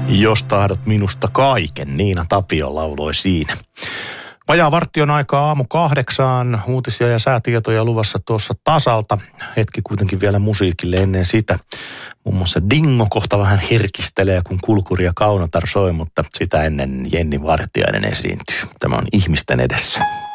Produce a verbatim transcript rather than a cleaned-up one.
Jos tahdot minusta kaiken, Niina Tapio lauloi siinä. Vajaa varttion aikaa aamu kahdeksaan, uutisia ja säätietoja luvassa tuossa tasalta. Hetki kuitenkin vielä musiikille ennen sitä. Muun muassa Dingo kohta vähän herkistelee, kun Kulkuri ja Kaunotar soi, mutta sitä ennen Jenni Vartiainen esiintyy. Tämä on Ihmisten edessä.